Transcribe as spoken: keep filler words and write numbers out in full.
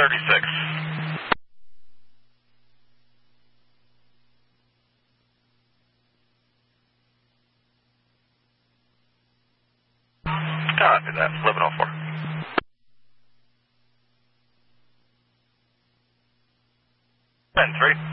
thirty-six. Copy that, eleven oh four. ten three.